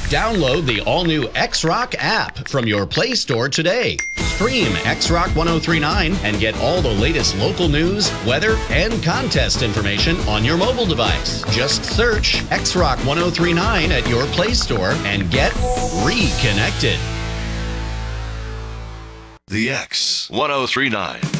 Download the all-new X-Rock app from your Play Store today. Stream X-Rock 1039 and get all the latest local news, weather, and contest information on your mobile device. Just search X-Rock 1039 at your Play Store and get reconnected. The X 1039.